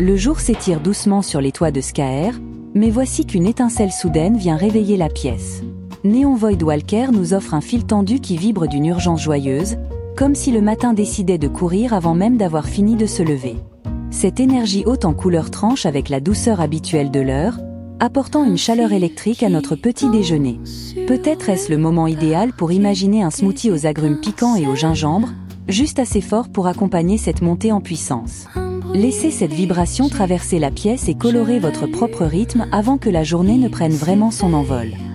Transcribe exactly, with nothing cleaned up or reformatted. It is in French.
Le jour s'étire doucement sur les toits de Skaer, mais voici qu'une étincelle soudaine vient réveiller la pièce. Neon Voidwalker nous offre un fil tendu qui vibre d'une urgence joyeuse, comme si le matin décidait de courir avant même d'avoir fini de se lever. Cette énergie haute en couleur tranche avec la douceur habituelle de l'heure, apportant une chaleur électrique à notre petit déjeuner. Peut-être est-ce le moment idéal pour imaginer un smoothie aux agrumes piquants et au gingembre, juste assez fort pour accompagner cette montée en puissance. Laissez cette vibration traverser la pièce et colorer votre propre rythme avant que la journée ne prenne vraiment son envol.